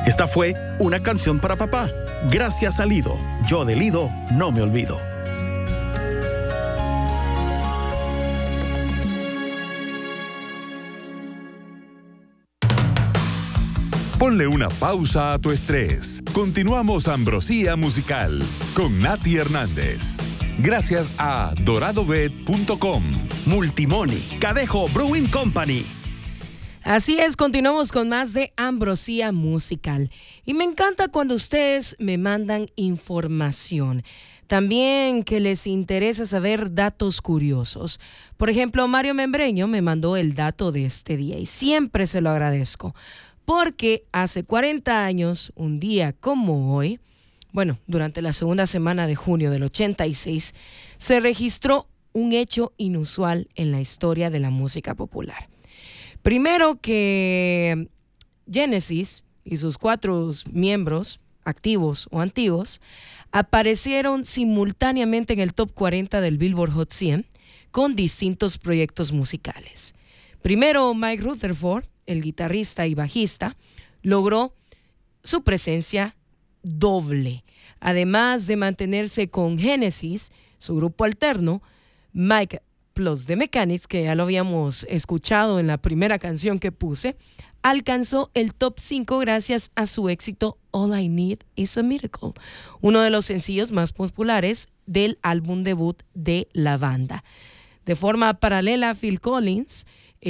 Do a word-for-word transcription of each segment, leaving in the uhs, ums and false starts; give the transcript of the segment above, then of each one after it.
Esta fue una canción para papá. Gracias a Lido. Yo de Lido no me olvido. Ponle una pausa a tu estrés. Continuamos Ambrosía Musical con Nati Hernández. Gracias a dorado bet punto com, Multimoni, Cadejo Brewing Company. Así es, continuamos con más de Ambrosía Musical. Y me encanta cuando ustedes me mandan información. También que les interesa saber datos curiosos. Por ejemplo, Mario Membreño me mandó el dato de este día y siempre se lo agradezco. Porque hace cuarenta años, un día como hoy, bueno, durante la segunda semana de junio del ochenta y seis, se registró un hecho inusual en la historia de la música popular. Primero que Genesis y sus cuatro miembros, activos o antiguos, aparecieron simultáneamente en el top cuarenta del Billboard Hot cien con distintos proyectos musicales. Primero, Mike Rutherford, el guitarrista y bajista, logró su presencia doble. Además de mantenerse con Genesis, su grupo alterno, Mike plus The Mechanics, que ya lo habíamos escuchado en la primera canción que puse, alcanzó el top cinco gracias a su éxito All I Need Is a Miracle, uno de los sencillos más populares del álbum debut de la banda. De forma paralela, Phil Collins,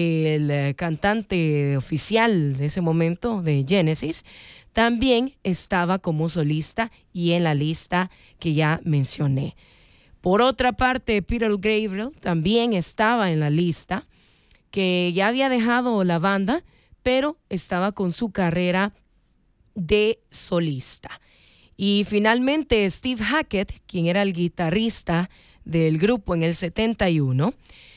el cantante oficial de ese momento de Genesis, también estaba como solista y en la lista que ya mencioné. Por otra parte, Peter Gabriel también estaba en la lista, que ya había dejado la banda, pero estaba con su carrera de solista. Y finalmente Steve Hackett, quien era el guitarrista del grupo en el setenta y uno,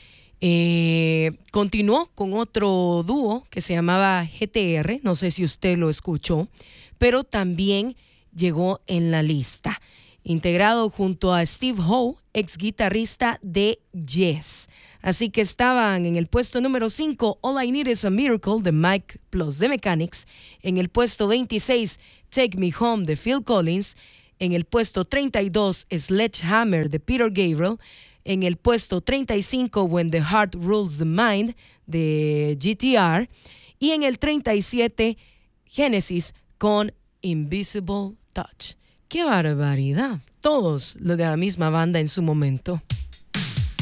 Eh, continuó con otro dúo que se llamaba G T R, no sé si usted lo escuchó, pero también llegó en la lista, integrado junto a Steve Howe, ex guitarrista de Yes. Así que estaban en el puesto número cinco, All I Need Is a Miracle de Mike plus The Mechanics, en el puesto veintiséis, Take Me Home de Phil Collins, en el puesto treinta y dos, Sledgehammer de Peter Gabriel, en el puesto treinta y cinco, When the Heart Rules the Mind, de G T R. Y en el treinta y siete, Genesis con Invisible Touch. ¡Qué barbaridad! Todos los de la misma banda en su momento.